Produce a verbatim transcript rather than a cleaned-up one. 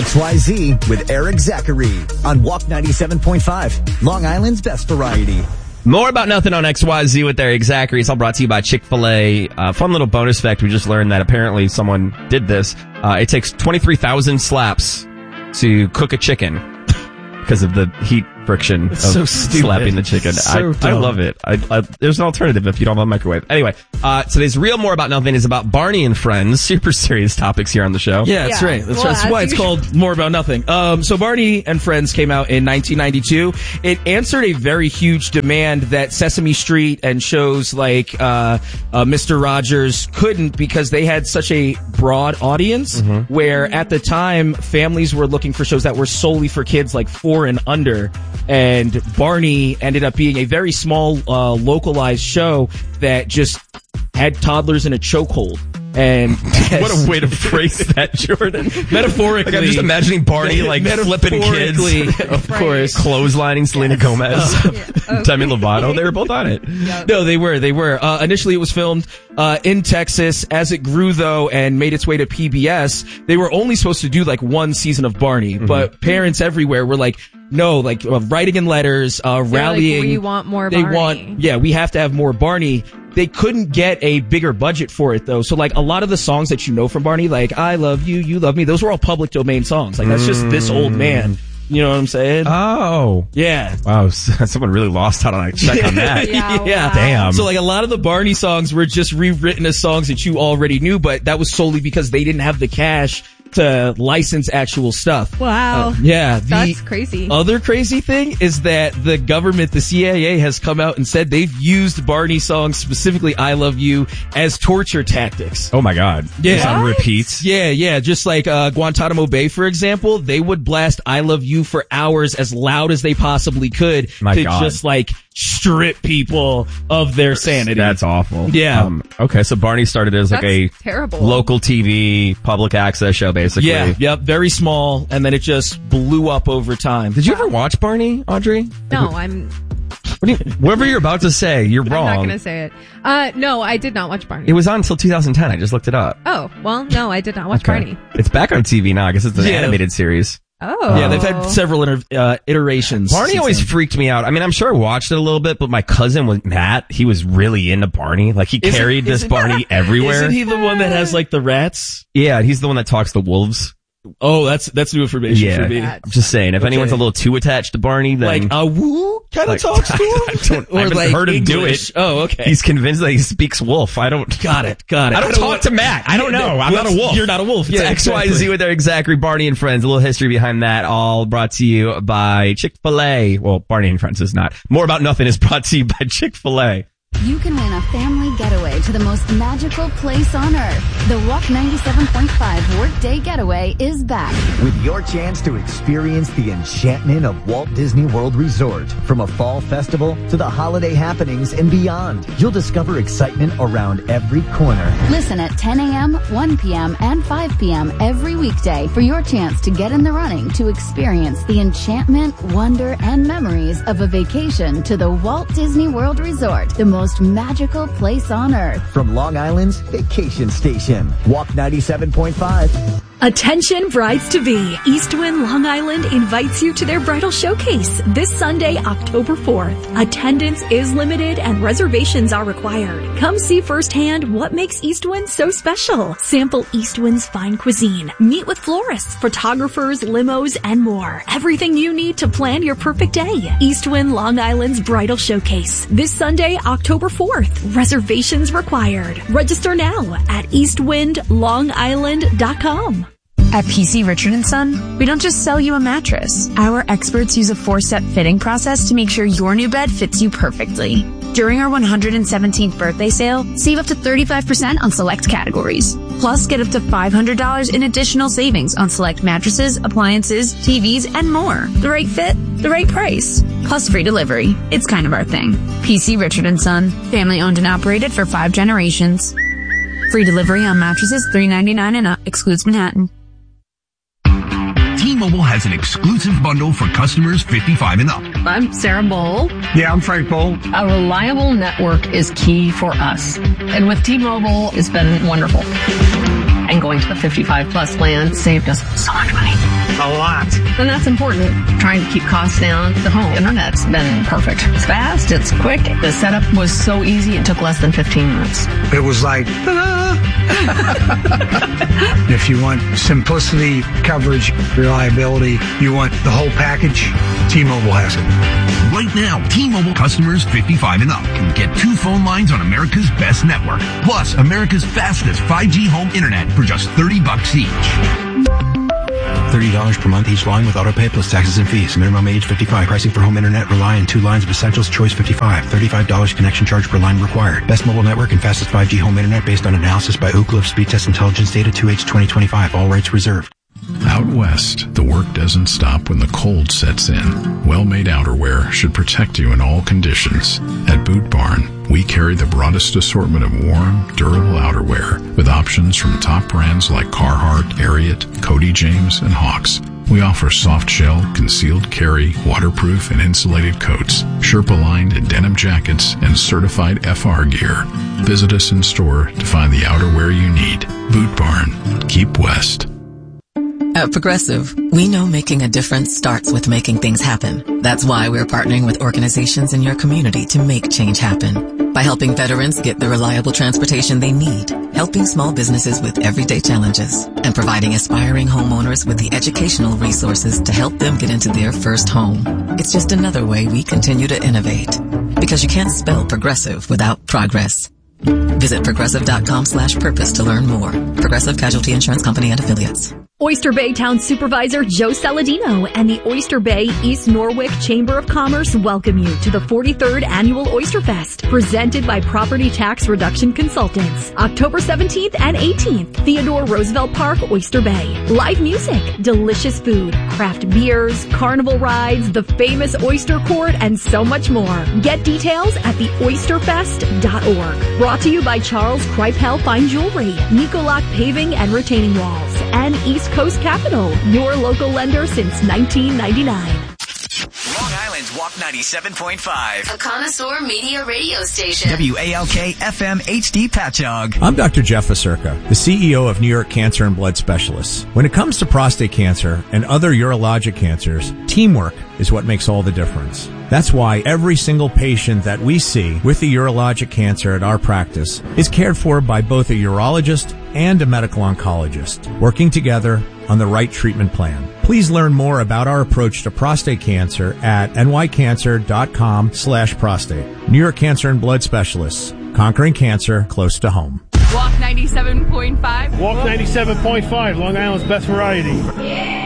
X Y Z with Eric Zachary on Walk ninety-seven point five, Long Island's best variety. More About Nothing on X Y Z with Eric Zachary. It's all brought to you by Chick-fil-A. Uh, fun little bonus fact. We just learned that apparently someone did this. Uh, it takes twenty-three thousand slaps to cook a chicken because of the heat friction It's of so stupid. slapping the chicken. So I, I dumb. love it. I, I, there's an alternative if you don't have a microwave. Anyway, uh, today's real More About Nothing is about Barney and Friends. Super serious topics here on the show. Yeah, that's Yeah. right. That's, Well, right. that's as why it's usual. called More About Nothing. Um, so Barney and Friends came out in nineteen ninety-two. It answered a very huge demand that Sesame Street and shows like uh, uh, Mister Rogers couldn't because they had such a broad audience Mm-hmm. where at the time families were looking for shows that were solely for kids like four and under. And Barney ended up being a very small, uh, localized show that just had toddlers in a chokehold. And What a way to phrase that, Jordan. metaphorically, Like I'm just imagining Barney like flipping kids. metaphorically, of Right. course. Clotheslining Selena Gomez. Oh. Demi Lovato. They were both on it. No, they were, they were. Uh, initially it was filmed, uh, in Texas. As it grew though and made its way to P B S, they were only supposed to do like one season of Barney, Mm-hmm. but parents everywhere were like, no, like uh, writing in letters, uh, They're rallying. like, we want more They Barney. want, yeah, we have to have more Barney. They couldn't get a bigger budget for it though. So like a lot of the songs that you know from Barney, like I love you, you love me, those were all public domain songs. Like that's just this old man. You know what I'm saying? Oh. Yeah. Wow, someone really lost out on a check on that. Yeah, Yeah. wow. Damn. So like a lot of the Barney songs were just rewritten as songs that you already knew, but that was solely because they didn't have the cash to license actual stuff. Wow. Uh, yeah. The That's crazy. other crazy thing is that the government, the C I A, has come out and said they've used Barney songs, specifically I Love You, as torture tactics. Oh my God. Yeah. It's on What? repeats. Yeah, yeah. Just like uh Guantanamo Bay, for example, they would blast I Love You for hours as loud as they possibly could My to God. just like strip people of their sanity. That's awful. Yeah. Um, okay, so Barney started as like That's a terrible. local T V, public access show, basically. Yeah, yep, very small, and then it just blew up over time. Did you ever watch Barney, Audrey? No, I'm, What do you, whatever you're about to say, you're I'm not wrong. gonna say it. Uh, no, I did not watch Barney. It was on until two thousand ten. I just looked it up. Oh, well, no, I did not watch Barney. It's back on T V now. I guess it's an Yeah. animated series. Oh. Yeah, they've had several inter- uh, iterations. Barney since always then. freaked me out. I mean, I'm sure I watched it a little bit, but my cousin was Matt. He was really into Barney. Like he Isn't- carried this isn't- Barney everywhere. Isn't he the one that has like the rats? Yeah, he's the one that talks to wolves. Oh, that's that's new information Yeah, for me. That's- I'm just saying. If Okay. anyone's a little too attached to Barney, then Like a woo kind of Like, talks to him. I don't- I haven't heard him do English. it. Oh, okay. he's convinced that he speaks wolf. I don't. got it. Got it. I don't talk to Matt. I don't know. I'm not a wolf. You're not a wolf. Yeah, Yeah, X Y Z exactly. with Eric Zachary, Barney and Friends. A little history behind that. All brought to you by Chick-fil-A. Well, Barney and Friends is not. More About Nothing is brought to you by Chick-fil-A. You can win a family getaway to the most magical place on earth. The Walk ninety-seven point five Workday Getaway is back. With your chance to experience the enchantment of Walt Disney World Resort. From a fall festival to the holiday happenings and beyond, you'll discover excitement around every corner. Listen at ten a.m., one p.m., and five p.m. every weekday for your chance to get in the running to experience the enchantment, wonder, and memories of a vacation to the Walt Disney World Resort, the most magical place on earth. From Long Island's vacation station, Walk ninety-seven point five. Attention brides-to-be. Eastwind Long Island invites you to their bridal showcase this Sunday, October fourth. Attendance is limited and reservations are required. Come see firsthand what makes Eastwind so special. Sample Eastwind's fine cuisine. Meet with florists, photographers, limos, and more. Everything you need to plan your perfect day. Eastwind Long Island's bridal showcase this Sunday, October fourth. Reservations required. Register now at eastwind long island dot com. At P C Richard and Son, we don't just sell you a mattress. Our experts use a four-step fitting process to make sure your new bed fits you perfectly. During our one hundred seventeenth birthday sale, save up to thirty-five percent on select categories. Plus, get up to five hundred dollars in additional savings on select mattresses, appliances, T Vs, and more. The right fit, the right price. Plus free delivery. It's kind of our thing. P C Richard and Son, family owned and operated for five generations. Free delivery on mattresses three ninety-nine and up, excludes Manhattan. T-Mobile has an exclusive bundle for customers fifty-five and up. I'm Sarah Bowl. Yeah, I'm Frank Bowl. A reliable network is key for us. And with T-Mobile, it's been wonderful. And going to the fifty-five plus plan saved us so much money. A lot. And that's important. Trying to keep costs down. The home internet's been perfect. It's fast, it's quick. The setup was so easy, it took less than fifteen minutes. It was like, ta-da! If you want simplicity, coverage, reliability, you want the whole package, T-Mobile has it. Right now, T-Mobile customers fifty-five and up can get two phone lines on America's best network, plus America's fastest five G home internet for just thirty bucks each. thirty dollars per month each line with autopay plus taxes and fees. Minimum age fifty-five. Pricing for home internet rely on two lines of Essentials Choice fifty-five. thirty-five dollars connection charge per line required. Best mobile network and fastest five G home internet based on analysis by Ookla of Speed Test Intelligence data two H twenty twenty-five. All rights reserved. Out west, the work doesn't stop when the cold sets in. Well-made outerwear should protect you in all conditions. At Boot Barn, we carry the broadest assortment of warm, durable outerwear with options from top brands like Carhartt, Ariat, Cody James, and Hawks. We offer soft shell, concealed carry, waterproof and insulated coats, Sherpa-lined and denim jackets, and certified F R gear. Visit us in store to find the outerwear you need. Boot Barn. Keep west. At Progressive, we know making a difference starts with making things happen. That's why we're partnering with organizations in your community to make change happen. By helping veterans get the reliable transportation they need, helping small businesses with everyday challenges, and providing aspiring homeowners with the educational resources to help them get into their first home. It's just another way we continue to innovate. Because you can't spell progressive without progress. Visit progressive.com slash purpose to learn more. Progressive Casualty Insurance Company and Affiliates. Oyster Bay Town Supervisor Joe Saladino and the Oyster Bay East Norwich Chamber of Commerce welcome you to the forty-third Annual Oyster Fest, presented by Property Tax Reduction Consultants. October seventeenth and eighteenth, Theodore Roosevelt Park, Oyster Bay. Live music, delicious food, craft beers, carnival rides, the famous Oyster Court, and so much more. Get details at the oyster fest dot org. Brought to you by Charles Kreipel Fine Jewelry, Nicolac Paving and Retaining Walls, and East Coast Capital, your local lender since nineteen ninety-nine. Long Island's Walk ninety-seven point five. A connoisseur media radio station. W A L K F M H D Patchogue. I'm Doctor Jeff Acerca, the C E O of New York Cancer and Blood Specialists. When it comes to prostate cancer and other urologic cancers, teamwork is what makes all the difference. That's why every single patient that we see with a urologic cancer at our practice is cared for by both a urologist and a medical oncologist, working together on the right treatment plan. Please learn more about our approach to prostate cancer at nycancer.com slash prostate. New York Cancer and Blood Specialists, conquering cancer close to home. Walk ninety-seven point five. Walk ninety-seven point five, Long Island's best variety. Yeah.